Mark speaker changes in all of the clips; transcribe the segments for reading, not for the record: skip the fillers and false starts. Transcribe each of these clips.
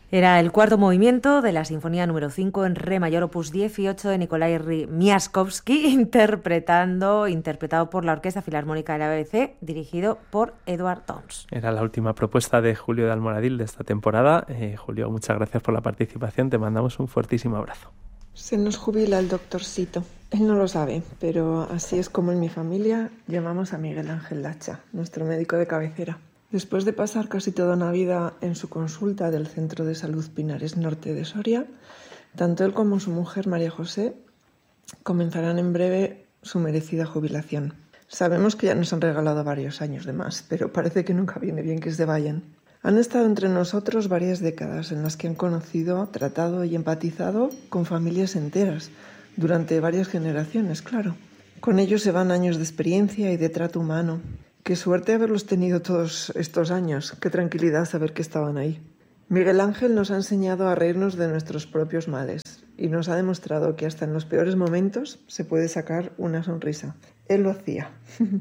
Speaker 1: Era el cuarto movimiento de la Sinfonía número 5 en Re mayor opus 18 de Nikolai Miaskovsky, interpretado por la Orquesta Filarmónica de la BBC, dirigido por Edward Downes.
Speaker 2: Era la última propuesta de Julio de Almoradil de esta temporada. Julio, muchas gracias por la participación. Te mandamos un fuertísimo abrazo.
Speaker 3: Se nos jubila el doctorcito. Él no lo sabe, pero así es como en mi familia llamamos a Miguel Ángel Lacha, nuestro médico de cabecera. Después de pasar casi toda una vida en su consulta del Centro de Salud Pinares Norte de Soria, tanto él como su mujer María José comenzarán en breve su merecida jubilación. Sabemos que ya nos han regalado varios años de más, pero parece que nunca viene bien que se vayan. Han estado entre nosotros varias décadas en las que han conocido, tratado y empatizado con familias enteras, durante varias generaciones, claro. Con ellos se van años de experiencia y de trato humano. Qué suerte haberlos tenido todos estos años, qué tranquilidad saber que estaban ahí. Miguel Ángel nos ha enseñado a reírnos de nuestros propios males y nos ha demostrado que hasta en los peores momentos se puede sacar una sonrisa. Él lo hacía.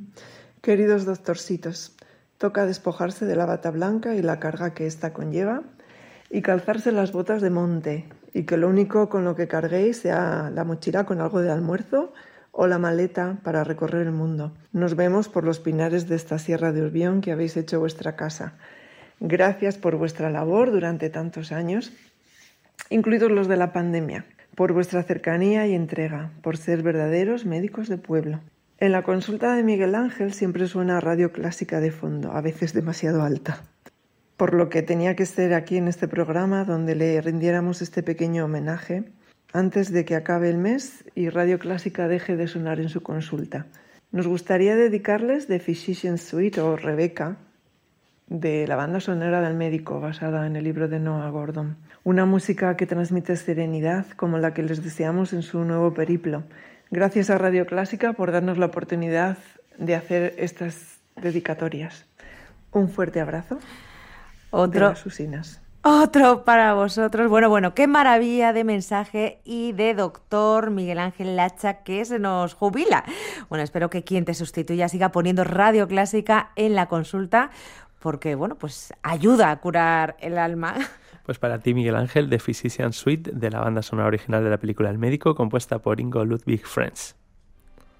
Speaker 3: Queridos doctorcitos, toca despojarse de la bata blanca y la carga que ésta conlleva y calzarse las botas de monte y que lo único con lo que carguéis sea la mochila con algo de almuerzo o la maleta para recorrer el mundo. Nos vemos por los pinares de esta Sierra de Urbión que habéis hecho vuestra casa. Gracias por vuestra labor durante tantos años, incluidos los de la pandemia, por vuestra cercanía y entrega, por ser verdaderos médicos de pueblo. En la consulta de Miguel Ángel siempre suena Radio Clásica de fondo, a veces demasiado alta, por lo que tenía que ser aquí en este programa donde le rindiéramos este pequeño homenaje antes de que acabe el mes y Radio Clásica deje de sonar en su consulta. Nos gustaría dedicarles The Physician's Suite o Rebecca, de la banda sonora del médico, basada en el libro de Noah Gordon. Una música que transmite serenidad como la que les deseamos en su nuevo periplo. Gracias a Radio Clásica por darnos la oportunidad de hacer estas dedicatorias. Un fuerte abrazo. De las Usinas.
Speaker 1: Otro para vosotros. Bueno, qué maravilla de mensaje y de doctor Miguel Ángel Lacha que se nos jubila. Bueno, espero que quien te sustituya siga poniendo Radio Clásica en la consulta porque, pues ayuda a curar el alma.
Speaker 2: Pues para ti, Miguel Ángel, The Physician's Suite, de la banda sonora original de la película El Médico, compuesta por Ingo Ludwig Franz.